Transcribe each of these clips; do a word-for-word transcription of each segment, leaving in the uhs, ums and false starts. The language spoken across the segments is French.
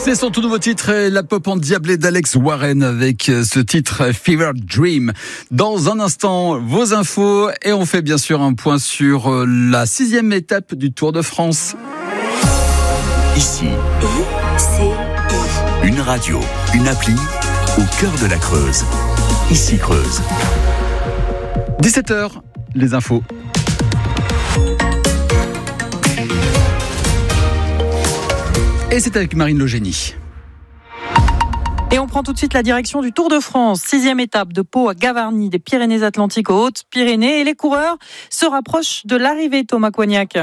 C'est son tout nouveau titre, la pop endiablée d'Alex Warren avec ce titre Fever Dream. Dans un instant, vos infos et on fait bien sûr un point sur la sixième étape du Tour de France. Ici, une radio, une appli au cœur de la Creuse. Ici Creuse. dix-sept heures, les infos. Et c'est avec Marine Le Génie. Et on prend tout de suite la direction du Tour de France. Sixième étape de Pau à Gavarnie, des Pyrénées-Atlantiques aux Hautes-Pyrénées. Et les coureurs se rapprochent de l'arrivée, Thomas Coignac.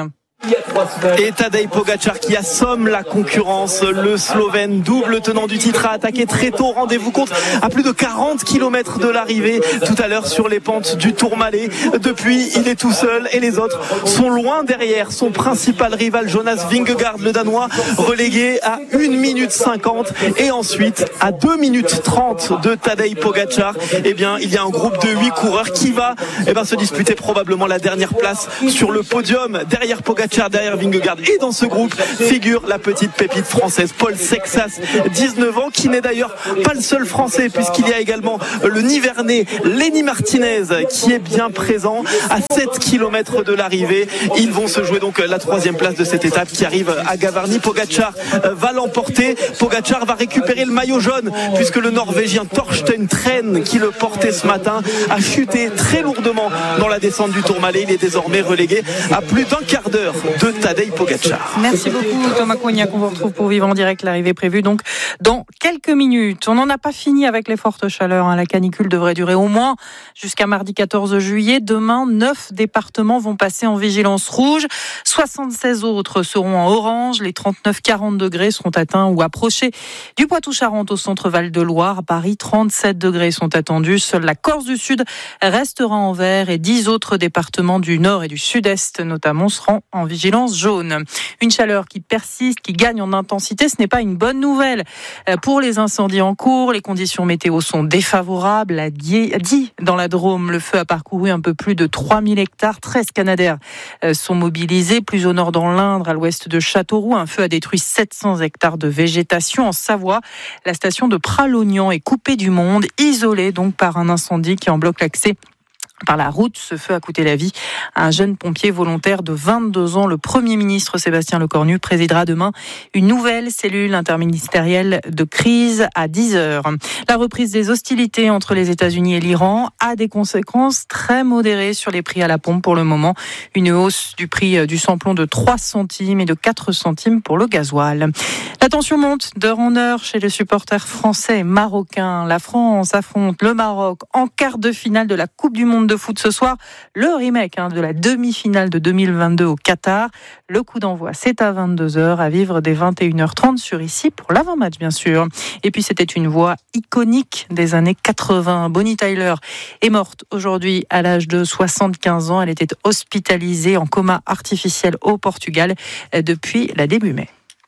Et Tadej Pogačar qui assomme la concurrence. Le Slovène, double tenant du titre, a attaqué très tôt. Rendez-vous compte, à plus de quarante kilomètres de l'arrivée, tout à l'heure sur les pentes du Tourmalet. Depuis, il est tout seul et les autres sont loin derrière. Son principal rival, Jonas Vingegaard, le Danois, relégué à une minute cinquante. Et ensuite, à deux minutes trente de Tadej Pogačar, eh bien, il y a un groupe de huit coureurs qui va eh bien, se disputer probablement la dernière place sur le podium. Derrière Pogačar, derrière Vingegaard, et dans ce groupe figure la petite pépite française Paul Sexas, dix-neuf ans, qui n'est d'ailleurs pas le seul français puisqu'il y a également le Nivernais Lenny Martinez qui est bien présent à sept kilomètres de l'arrivée. Ils vont se jouer donc la troisième place de cette étape qui arrive à Gavarnie. Pogačar va l'emporter. Pogačar va récupérer le maillot jaune puisque le Norvégien Torsten Tren, qui le portait ce matin, a chuté très lourdement dans la descente du Tourmalet. Il est désormais relégué à plus d'un quart d'heure de Tadej Pogačar. Merci beaucoup Thomas Coignac. On vous retrouve pour vivre en direct. L'arrivée prévue donc dans quelques minutes. On n'en a pas fini avec les fortes chaleurs. La canicule devrait durer au moins jusqu'à mardi quatorze juillet. Demain, neuf départements vont passer en vigilance rouge. soixante-seize autres seront en orange. Les trente-neuf à quarante degrés seront atteints ou approchés du Poitou-Charentes au centre Val-de-Loire. À Paris, trente-sept degrés sont attendus. Seule la Corse du Sud restera en vert et dix autres départements du Nord et du Sud-Est notamment seront en vigilance jaune. Une chaleur qui persiste, qui gagne en intensité, ce n'est pas une bonne nouvelle. Pour les incendies en cours, les conditions météo sont défavorables. À Die, dans la Drôme, le feu a parcouru un peu plus de trois mille hectares. treize Canadair sont mobilisés. Plus au nord dans l'Indre, à l'ouest de Châteauroux, un feu a détruit sept cents hectares de végétation. En Savoie, la station de Pralognan est coupée du monde, isolée donc par un incendie qui en bloque l'accès par la route. Ce feu a coûté la vie à un jeune pompier volontaire de vingt-deux ans. Le Premier ministre Sébastien Lecornu présidera demain une nouvelle cellule interministérielle de crise à dix heures. La reprise des hostilités entre les États-Unis et l'Iran a des conséquences très modérées sur les prix à la pompe pour le moment. Une hausse du prix du samplon de trois centimes et de quatre centimes pour le gasoil. La tension monte d'heure en heure chez les supporters français et marocains. La France affronte le Maroc en quart de finale de la Coupe du Monde de foot ce soir, le remake hein, de la demi-finale de deux mille vingt-deux au Qatar. Le coup d'envoi, c'est à vingt-deux heures, à vivre dès vingt et une heures trente sur Ici pour l'avant-match bien sûr. Et puis c'était une voix iconique des années quatre-vingts. Bonnie Tyler est morte aujourd'hui à l'âge de soixante-quinze ans. Elle était hospitalisée en coma artificiel au Portugal depuis la début mai.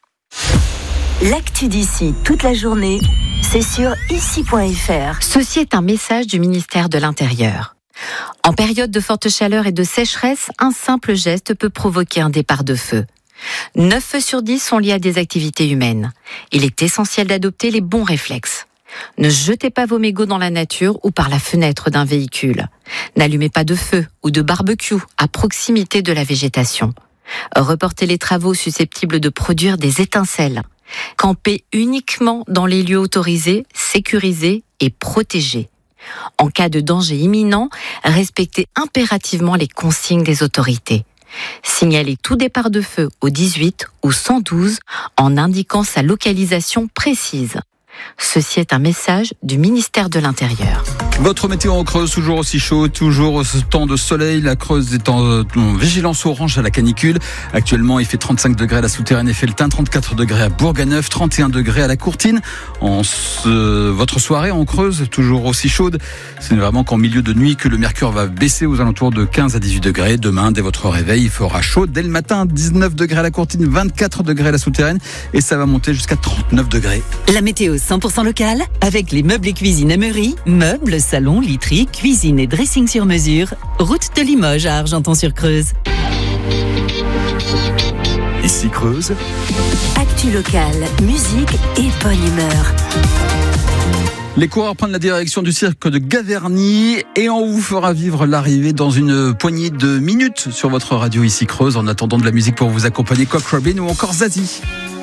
L'actu d'ici toute la journée, c'est sur ici point f r. Ceci est un message du ministère de l'Intérieur. En période de forte chaleur et de sécheresse, un simple geste peut provoquer un départ de feu. neuf feux sur dix sont liés à des activités humaines. Il est essentiel d'adopter les bons réflexes. Ne jetez pas vos mégots dans la nature ou par la fenêtre d'un véhicule. N'allumez pas de feu ou de barbecue à proximité de la végétation. Reportez les travaux susceptibles de produire des étincelles. Campez uniquement dans les lieux autorisés, sécurisés et protégés. En cas de danger imminent, respectez impérativement les consignes des autorités. Signalez tout départ de feu au dix-huit ou cent douze en indiquant sa localisation précise. Ceci est un message du ministère de l'Intérieur. Votre météo en Creuse, toujours aussi chaud, toujours ce temps de soleil. La Creuse est en, en vigilance orange à la canicule. Actuellement, il fait trente-cinq degrés à la Souterraine et Felletin, trente-quatre degrés à Bourg-à-Neuf, trente et un degrés à la Courtine. En ce, votre soirée en Creuse, toujours aussi chaude. C'est vraiment qu'en milieu de nuit que le mercure va baisser aux alentours de quinze à dix-huit degrés. Demain, dès votre réveil, il fera chaud. Dès le matin, dix-neuf degrés à la Courtine, vingt-quatre degrés à la Souterraine et ça va monter jusqu'à trente-neuf degrés. La météo cent pour cent locale avec les meubles et cuisine Ameury, meubles, salon, literie, cuisine et dressing sur mesure. Route de Limoges à Argenton-sur-Creuse. Ici Creuse. Actu locale, musique et bonne humeur. Les coureurs prennent la direction du cirque de Gaverny et on vous fera vivre l'arrivée dans une poignée de minutes sur votre radio Ici Creuse. En attendant de la musique pour vous accompagner, Cock Robin ou encore Zazie.